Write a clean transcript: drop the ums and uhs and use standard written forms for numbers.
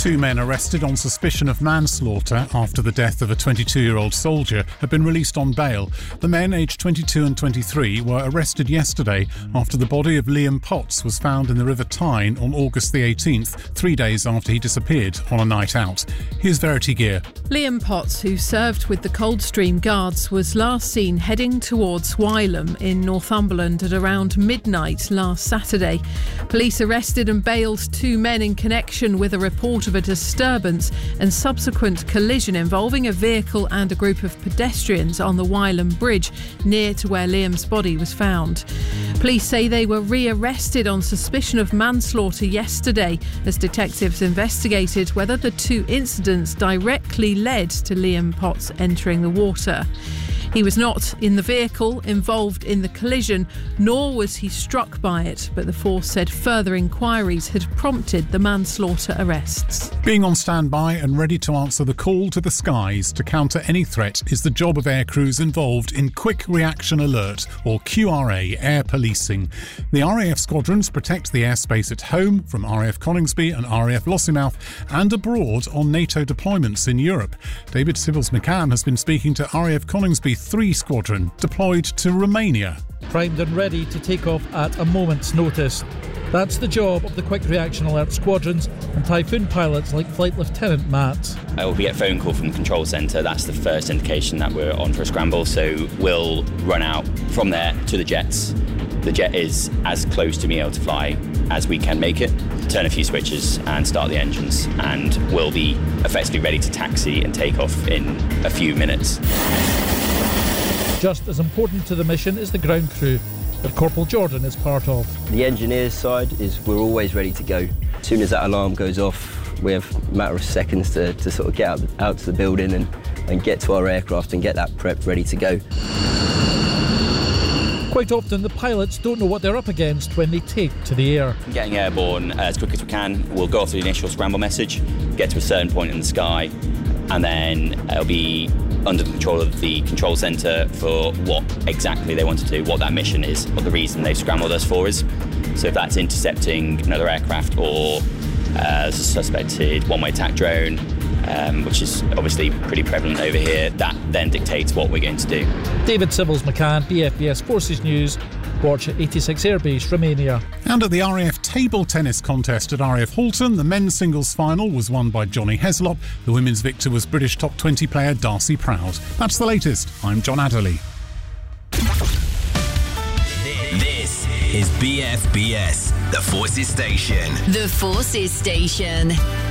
Two men arrested on suspicion of manslaughter after the death of a 22-year-old soldier have been released on bail. The men, aged 22 and 23, were arrested yesterday after the body of Liam Potts was found in the River Tyne on August the 18th, 3 days after he disappeared on a night out. Here's Verity Gear. Liam Potts, who served with the Coldstream Guards, was last seen heading towards Wylam in Northumberland at around midnight last Saturday. Police arrested and bailed two men in connection with a report of a disturbance and subsequent collision involving a vehicle and a group of pedestrians on the Wylam Bridge near to where Liam's body was found. Police say they were re-arrested on suspicion of manslaughter yesterday as detectives investigated whether the two incidents directly led to Liam Potts entering the water. He was not in the vehicle involved in the collision, nor was he struck by it, but the force said further inquiries had prompted the manslaughter arrests. Being on standby and ready to answer the call to the skies to counter any threat is the job of air crews involved in Quick Reaction Alert, or QRA, air policing. The RAF squadrons protect the airspace at home from RAF Coningsby and RAF Lossiemouth and abroad on NATO deployments in Europe. David Sibbles-McCann has been speaking to RAF Coningsby 3 Squadron, deployed to Romania. Primed and ready to take off at a moment's notice. That's the job of the Quick Reaction Alert squadrons and Typhoon pilots like Flight Lieutenant Matt. We get a phone call from the control centre. That's the first indication that we're on for a scramble. So we'll run out from there to the jets. The jet is as close to being able to fly as we can make it. Turn a few switches and start the engines, and we'll be effectively ready to taxi and take off in a few minutes. Just as important to the mission is the ground crew that Corporal Jordan is part of. The engineer's side is we're always ready to go. As soon as that alarm goes off, we have a matter of seconds to sort of get out to the building and get to our aircraft and get that prep ready to go. Quite often the pilots don't know what they're up against when they take to the air. Getting airborne as quick as we can, we'll go off the initial scramble message, get to a certain point in the sky, and then it'll be under the control of the control centre for what exactly they want to do, what that mission is, what the reason they've scrambled us for is. So if that's intercepting another aircraft or a suspected one-way attack drone, which is obviously pretty prevalent over here, that then dictates what we're going to do. David Sibbles-McCann, BFBS Forces News. Watch at 86 Airbase, Romania. And at the RAF table tennis contest at RAF Halton, the men's singles final was won by Johnny Heslop. The women's victor was British top 20 player Darcy Proud. That's the latest. I'm John Adderley. This is BFBS, the Forces Station. The Forces Station.